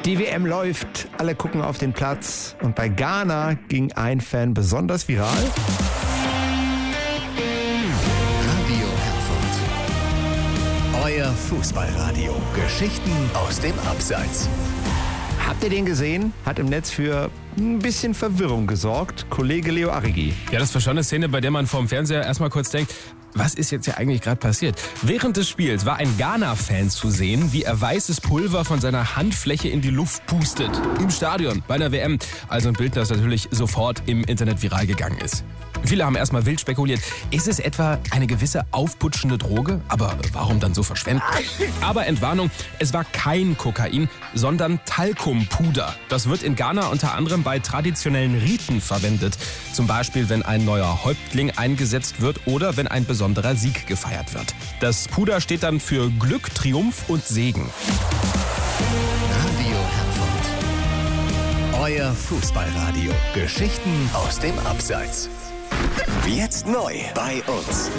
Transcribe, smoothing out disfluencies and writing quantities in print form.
Die WM läuft, alle gucken auf den Platz und bei Ghana ging ein Fan besonders viral. Radio Herford. Euer Fußballradio. Geschichten aus dem Abseits. Habt ihr den gesehen? Hat im Netz für ein bisschen Verwirrung gesorgt. Kollege Leo Arrighi. Ja, das war schon eine Szene, bei der man vorm Fernseher erstmal kurz denkt, was ist jetzt hier eigentlich gerade passiert? Während des Spiels war ein Ghana-Fan zu sehen, wie er weißes Pulver von seiner Handfläche in die Luft pustet. Im Stadion, bei einer WM. Also ein Bild, das natürlich sofort im Internet viral gegangen ist. Viele haben erstmal wild spekuliert, ist es etwa eine gewisse aufputschende Droge? Aber warum dann so verschwenden? Aber Entwarnung, es war kein Kokain, sondern Talkumpuder. Das wird in Ghana unter anderem bei traditionellen Riten verwendet. Zum Beispiel, wenn ein neuer Häuptling eingesetzt wird oder wenn ein besonderer Sieg gefeiert wird. Das Puder steht dann für Glück, Triumph und Segen. Radio Herford. Euer Fußballradio. Geschichten aus dem Abseits. Jetzt neu bei uns.